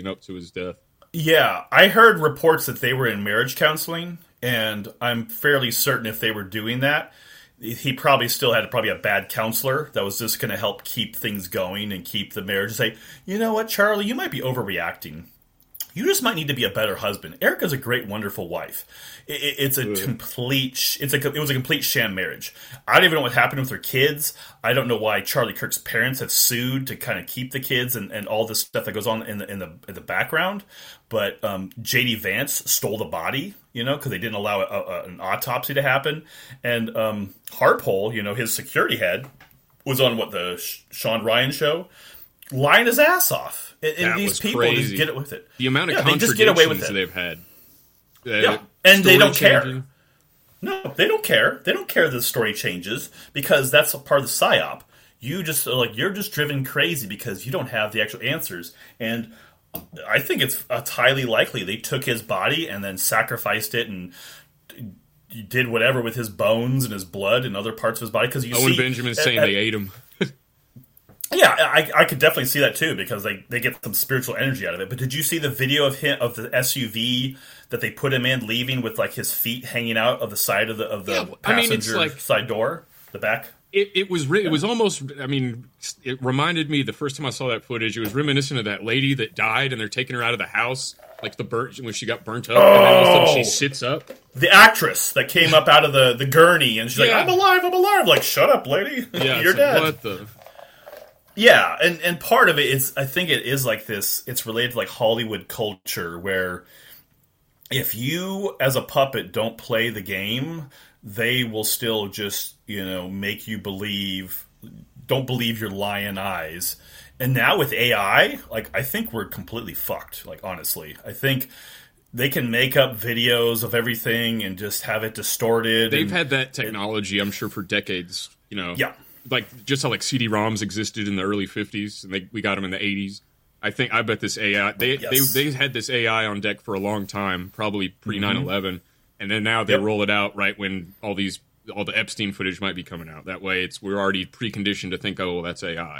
leading up to his death. Yeah, I heard reports that they were in marriage counseling, and I'm fairly certain if they were doing that, he probably still had probably a bad counselor that was just going to help keep things going and keep the marriage. Say, you know what, Charlie, you might be overreacting. You just might need to be a better husband. Erica's a great, wonderful wife. It's a complete. It was a complete sham marriage. I don't even know what happened with their kids. I don't know why Charlie Kirk's parents have sued to kind of keep the kids and all this stuff that goes on in the background. But J.D. Vance stole the body, because they didn't allow an autopsy to happen. And Harpole, his security head, was on the Sean Ryan show, lying his ass off. And these people crazy. just get it with it. The amount of they just get away with it. they've had. And they don't care. No, they don't care. They don't care that the story changes because that's a part of the psyop. You just you're just driven crazy because you don't have the actual answers. And I think it's highly likely they took his body and then sacrificed it and did whatever with his bones and his blood and other parts of his body. Because Owen Benjamin's saying they ate him. Yeah, I could definitely see that too because they get some spiritual energy out of it. But did you see the video of him of the SUV that they put him in, leaving with his feet hanging out of the side of the passenger side door, the back? It was almost. I mean, it reminded me the first time I saw that footage. It was reminiscent of that lady that died, and they're taking her out of the house, when she got burnt up, and then all of a sudden she sits up. The actress that came up out of the gurney, and she's like, "I'm alive, I'm alive!" Like, shut up, lady. Yeah, you're dead. What the. Yeah, and part of it is, I think it is like this, it's related to Hollywood culture where if you as a puppet don't play the game, they will still just, make you don't believe your lying eyes. And now with AI, I think we're completely fucked, honestly. I think they can make up videos of everything and just have it distorted. They've had that technology, I'm sure, for decades, Yeah. Just how CD-ROMs existed in the early 50s, and we got them in the 80s. I bet this AI, they had this AI on deck for a long time, probably pre 9/11, and then now they roll it out right when all the Epstein footage might be coming out. That way, we're already preconditioned to think, oh, well, that's AI,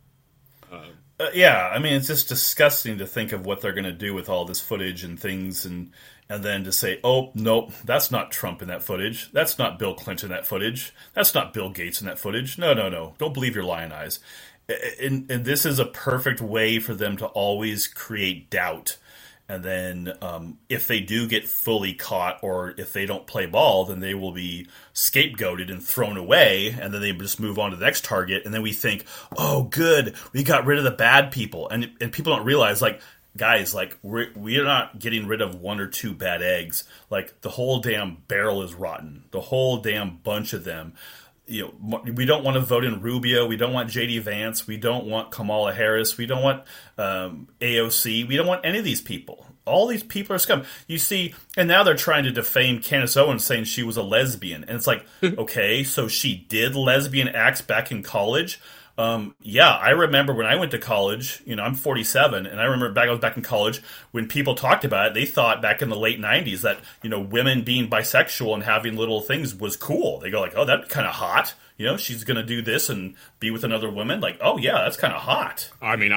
Yeah, I mean, it's just disgusting to think of what they're going to do with all this footage and things, and then to say, oh, nope, that's not Trump in that footage. That's not Bill Clinton in that footage. That's not Bill Gates in that footage. No. Don't believe your lying eyes. And this is a perfect way for them to always create doubt. And then if they do get fully caught or if they don't play ball, then they will be scapegoated and thrown away. And then they just move on to the next target. And then we think, oh, good, we got rid of the bad people. And people don't realize, guys, we're not getting rid of one or two bad eggs. The whole damn barrel is rotten. The whole damn bunch of them. We don't want to vote in Rubio. We don't want J.D. Vance. We don't want Kamala Harris. We don't want AOC. We don't want any of these people. All these people are scum. You see, and now they're trying to defame Candace Owens, saying she was a lesbian. And it's okay, so she did lesbian acts back in college. Yeah, I remember when I went to college, I'm 47, and I remember I was back in college when people talked about it, they thought back in the late 90s that, women being bisexual and having little things was cool. They go oh, that's kind of hot. She's going to do this and be with another woman. Oh, yeah, that's kind of hot. I mean,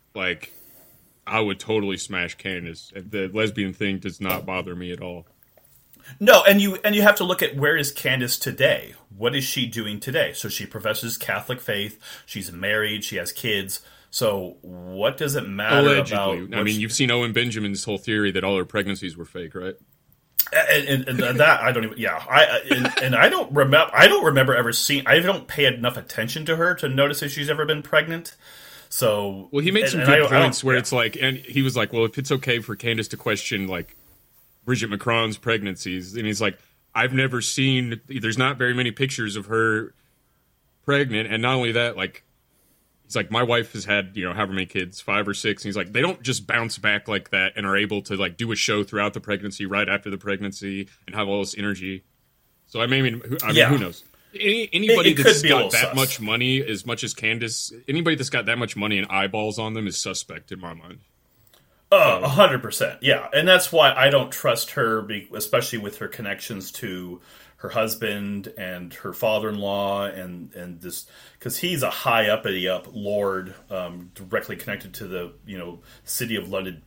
I would totally smash Candace. The lesbian thing does not bother me at all. No, and you have to look at where is Candace today. What is she doing today? So she professes Catholic faith. She's married. She has kids. So what does it matter Allegedly. about? I mean, you've seen Owen Benjamin's whole theory that all her pregnancies were fake, right? And that I don't even. Yeah, I don't remember. I don't remember ever seeing. I don't pay enough attention to her to notice if she's ever been pregnant. So well, he made some good points where it's and he was well, if it's okay for Candace to question Bridget Macron's pregnancies, and he's I've never seen. There's not very many pictures of her pregnant, and not only that, he's my wife has had however many kids, 5 or 6, and he's they don't just bounce back like that and are able to do a show throughout the pregnancy, right after the pregnancy, and have all this energy. So I mean, who knows? Anybody that's got that much money, as much as Candace, anybody that's got that much money and eyeballs on them is suspect in my mind. 100%, yeah, and that's why I don't trust her, especially with her connections to her husband and her father-in-law, and this because he's a high uppity lord, directly connected to the city of London